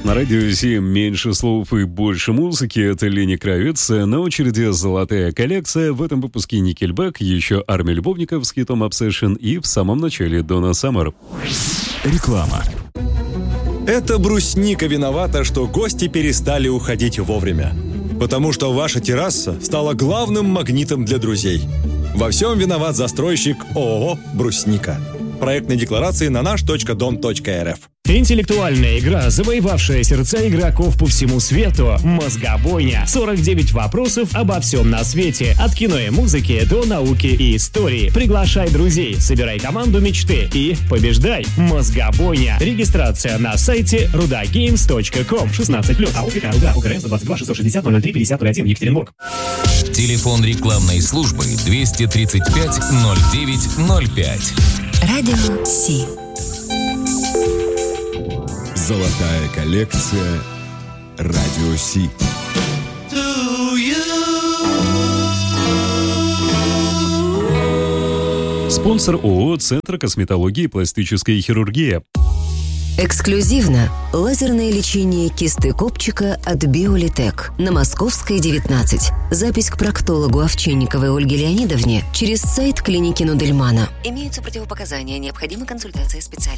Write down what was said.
На радио 7 меньше слов и больше музыки. Это Лени Кравец. На очереди золотая коллекция. В этом выпуске Никельбэк, еще Армия любовников с хитом Obsession и в самом начале Дона Саммер. Реклама. Это брусника виновата, что гости перестали уходить вовремя. Потому что ваша терраса стала главным магнитом для друзей. Во всем виноват застройщик ООО «Брусника». Проектные декларации на наш.дом.рф. Интеллектуальная игра, завоевавшая сердца игроков по всему свету. Мозгобойня. 49 вопросов обо всем на свете. От кино и музыки до науки и истории. Приглашай друзей, собирай команду мечты и побеждай. Мозгобойня. Регистрация на сайте rudagames.com. 16+. АОК «Руда», УКРС 22 660 03 50 Екатеринбург. Телефон рекламной службы 235 0905. Радио Си. Золотая коллекция Радио Си. Спонсор ООО «Центр косметологии и пластической хирургии». Эксклюзивно лазерное лечение кисты копчика от Биолитек на Московской, 19. Запись к проктологу Овчинниковой Ольге Леонидовне через сайт клиники Нудельмана. Имеются противопоказания, необходима консультация специалиста.